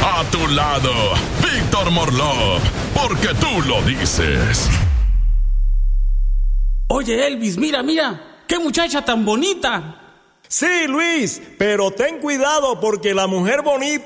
A tu lado, Víctor Morlov, porque tú lo dices. Oye, Elvis, mira, qué muchacha tan bonita. Sí, Luis, pero ten cuidado porque la mujer bonita